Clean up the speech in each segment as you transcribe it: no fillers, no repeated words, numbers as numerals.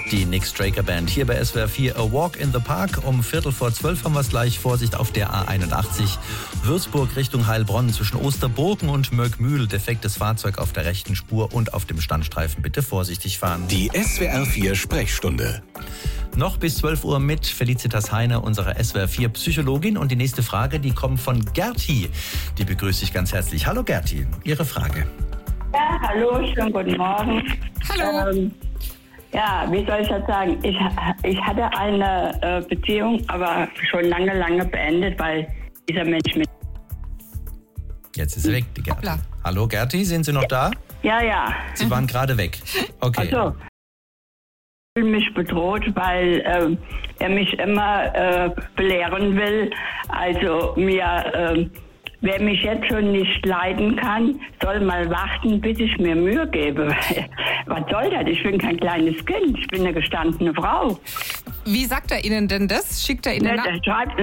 Die Nick Straker Band hier bei SWR 4 A Walk in the Park. Um 11:45 haben wir es gleich. Vorsicht auf der A81 Würzburg Richtung Heilbronn zwischen Osterburgen und Möckmühl. Defektes Fahrzeug auf der rechten Spur und auf dem Standstreifen. Bitte vorsichtig fahren. Die SWR 4 Sprechstunde. Noch bis 12 Uhr mit Felicitas Heine, unserer SWR 4 Psychologin. Und die nächste Frage, die kommt von Gerti. Die begrüße ich ganz herzlich. Hallo Gerti, Ihre Frage. Ja, hallo, schönen guten Morgen. Hallo. Wie soll ich das sagen? Ich hatte eine Beziehung, aber schon lange beendet, weil dieser Mensch mit... Jetzt ist sie weg, die Gerti. Hoppla. Hallo Gerti, sind Sie noch da? Ja. Sie waren gerade weg. Okay. Also, ich fühle mich bedroht, weil er mich immer belehren will. Also wer mich jetzt schon nicht leiden kann, soll mal warten, bis ich mir Mühe gebe. Was soll das? Ich bin kein kleines Kind, ich bin eine gestandene Frau. Wie sagt er Ihnen denn das? Schickt er Ihnen Nein,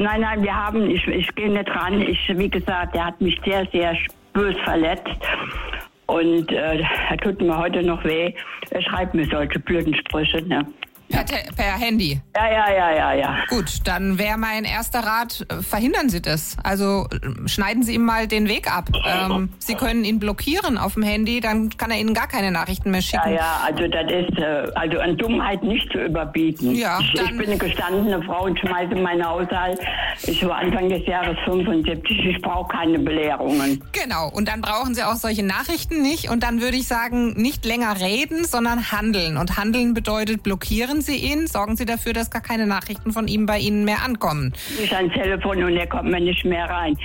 ich gehe nicht ran. Wie gesagt, er hat mich sehr, sehr bös verletzt. Und er tut mir heute noch weh. Er schreibt mir solche blöden Sprüche, ne? Per Handy? Ja. Gut, dann wäre mein erster Rat, verhindern Sie das. Also schneiden Sie ihm mal den Weg ab. Sie können ihn blockieren auf dem Handy, dann kann er Ihnen gar keine Nachrichten mehr schicken. Ja, also das ist an Dummheit nicht zu überbieten. Ja, ich bin eine gestandene Frau und schmeiße meinen Haushalt. Ich war Anfang des Jahres 75, ich brauche keine Belehrungen. Genau, und dann brauchen Sie auch solche Nachrichten nicht. Und dann würde ich sagen, nicht länger reden, sondern handeln. Und handeln bedeutet, blockieren Sie ihn, sorgen Sie dafür, dass gar keine Nachrichten von ihm bei Ihnen mehr ankommen. Ich ans Telefon und er kommt mir nicht mehr rein.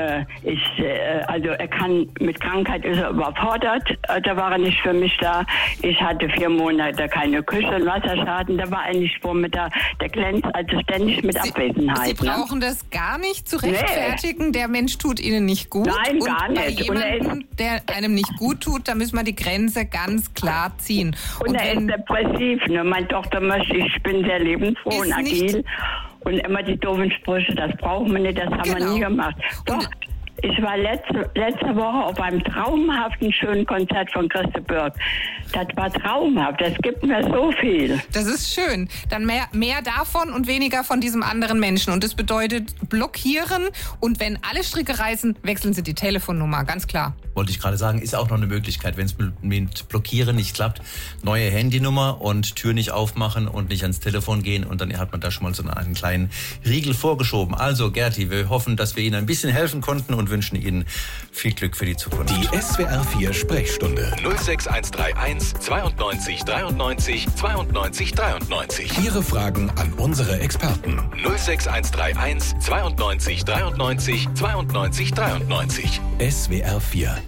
Also er kann, mit Krankheit ist er überfordert, da war er nicht für mich da. Ich hatte 4 Monate keine Küche und Wasserschaden, da war er nicht Vormittag, der glänzt also ständig mit Abwesenheit. Sie brauchen das gar nicht zu rechtfertigen, nee. Der Mensch tut Ihnen nicht gut. Nein, und gar nicht. Bei jemandem, der einem nicht gut tut, da müssen wir die Grenze ganz klar ziehen. Und er ist depressiv, ne? Meine Tochter möchte, ich bin sehr lebensfroh und agil. Und immer die doofen Sprüche, das brauchen wir nicht, das haben wir nie gemacht. Doch, ich war letzte Woche auf einem traumhaften, schönen Konzert von Christe Bürg. Das war traumhaft, das gibt mir so viel. Das ist schön. Dann mehr davon und weniger von diesem anderen Menschen. Und das bedeutet blockieren. Und wenn alle Stricke reißen, wechseln Sie die Telefonnummer, ganz klar. Wollte ich gerade sagen, ist auch noch eine Möglichkeit, wenn es mit Blockieren nicht klappt. Neue Handynummer und Tür nicht aufmachen und nicht ans Telefon gehen. Und dann hat man da schon mal so einen kleinen Riegel vorgeschoben. Also Gerti, wir hoffen, dass wir Ihnen ein bisschen helfen konnten und wünschen Ihnen viel Glück für die Zukunft. Die SWR 4 Sprechstunde 06131 92 93 92 93. Ihre Fragen an unsere Experten 06131 92 93 92 93. SWR 4